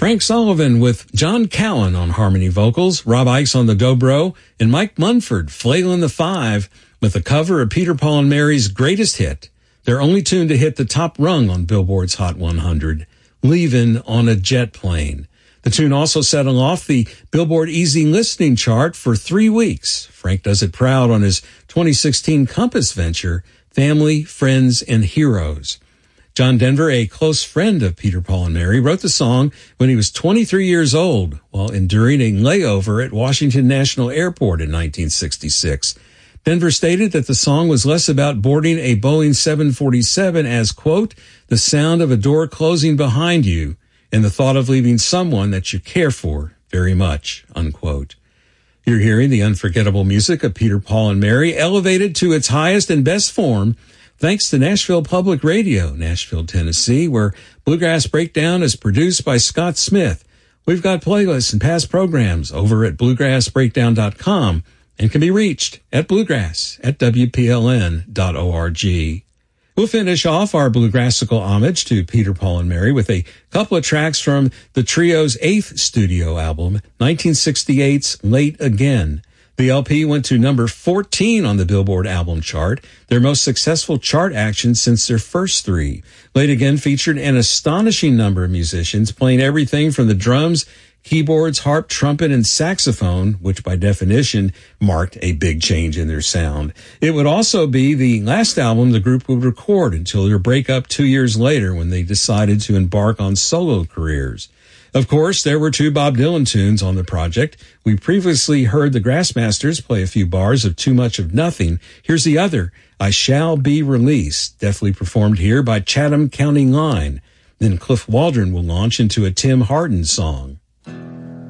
Frank Sullivan with John Callan on harmony vocals, Rob Ice on the dobro, and Mike Munford flailing the five with a cover of Peter, Paul and Mary's greatest hit, their only tune to hit the top rung on Billboard's Hot 100, Leavin' on a Jet Plane. The tune also set off the Billboard Easy Listening chart for 3 weeks. Frank does it proud on his 2016 Compass venture, Family, Friends, and Heroes. John Denver, a close friend of Peter, Paul, and Mary, wrote the song when he was 23 years old while enduring a layover at Washington National Airport in 1966. Denver stated that the song was less about boarding a Boeing 747 as, quote, the sound of a door closing behind you and the thought of leaving someone that you care for very much, unquote. You're hearing the unforgettable music of Peter, Paul, and Mary elevated to its highest and best form thanks to Nashville Public Radio, Nashville, Tennessee, where Bluegrass Breakdown is produced by Scott Smith. We've got playlists and past programs over at bluegrassbreakdown.com and can be reached at bluegrass@wpln.org. We'll finish off our bluegrassical homage to Peter, Paul, and Mary with a couple of tracks from the trio's 8th studio album, 1968's Late Again. The LP went to number 14 on the Billboard album chart, their most successful chart action since their first 3. Late Again featured an astonishing number of musicians playing everything from the drums, keyboards, harp, trumpet, and saxophone, which by definition marked a big change in their sound. It would also be the last album the group would record until their breakup 2 years later when they decided to embark on solo careers. Of course, there were 2 Bob Dylan tunes on the project. We previously heard the Grassmasters play a few bars of Too Much of Nothing. Here's the other, I Shall Be Released, deftly performed here by Chatham County Line. Then Cliff Waldron will launch into a Tim Hardin song.